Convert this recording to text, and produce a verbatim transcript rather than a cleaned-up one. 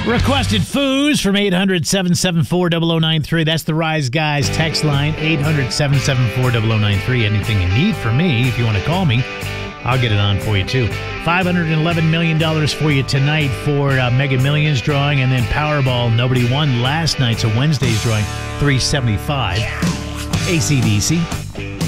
Requested foos from eight hundred, seven seven four, zero zero nine three. That's the Rise Guys text line, eight hundred, seven seven four, zero zero nine three. Anything you need from me, if you want to call me, I'll get it on for you, too. five hundred eleven million dollars for you tonight for uh, Mega Millions drawing, and then Powerball. Nobody won last night, so Wednesday's drawing, three seventy-five. A C D C.